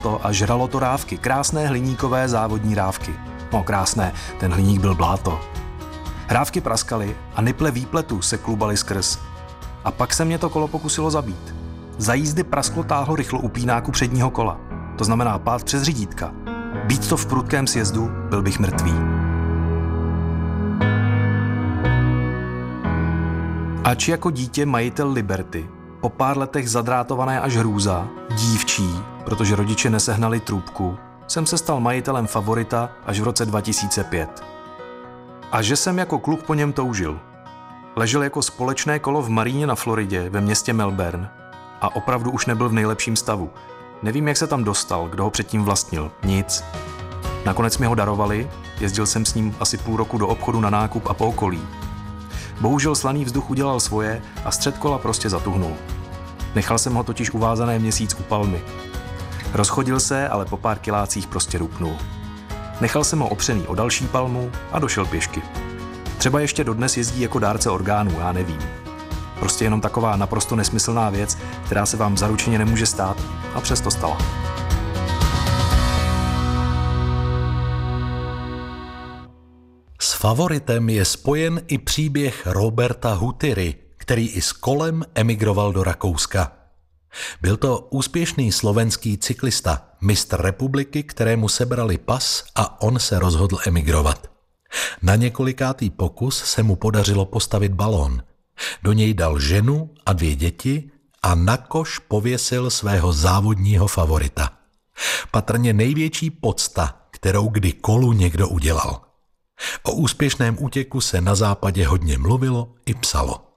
to a žralo to rávky, krásné hliníkové závodní rávky. No krásné, ten hliník byl bláto. Rávky praskaly a niple výpletu se klubaly skrz. A pak se mě to kolo pokusilo zabít. Za jízdy prasklo táhlo rychlo upínáku předního kola. To znamená pád přes řídítka. Být to v prudkém sjezdu, byl bych mrtvý. Ač jako dítě majitel Liberty, po pár letech zadrátované až hrůza, dívčí, protože rodiče nesehnali trůbku, jsem se stal majitelem Favorita až v roce 2005. A že jsem jako kluk po něm toužil. Ležel jako společné kolo v Maríně na Floridě ve městě Melbourne a opravdu už nebyl v nejlepším stavu. Nevím, jak se tam dostal, kdo ho předtím vlastnil. Nic. Nakonec mi ho darovali, jezdil jsem s ním asi půl roku do obchodu na nákup a po okolí. Bohužel slaný vzduch udělal svoje a střed kola prostě zatuhnul. Nechal jsem ho totiž uvázané měsíc u palmy. Rozchodil se, ale po pár kilácích prostě rupnul. Nechal jsem ho opřený o další palmu a došel pěšky. Třeba ještě dodnes jezdí jako dárce orgánů, já nevím. Prostě jenom taková naprosto nesmyslná věc, která se vám zaručeně nemůže stát, a přesto stala. S Favoritem je spojen i příběh Roberta Hutyry, který i s kolem emigroval do Rakouska. Byl to úspěšný slovenský cyklista, mistr republiky, kterému sebrali pas a on se rozhodl emigrovat. Na několikátý pokus se mu podařilo postavit balón. Do něj dal ženu a 2 děti a na koš pověsil svého závodního favorita. Patrně největší podsta, kterou kdy kolu někdo udělal. O úspěšném útěku se na západě hodně mluvilo i psalo.